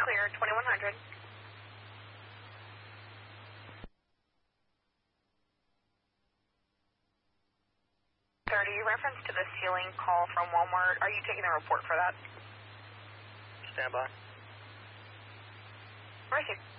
clear, 2100. 30, reference to the ceiling call from Walmart. Are you taking a report for that? Stand by. Receive.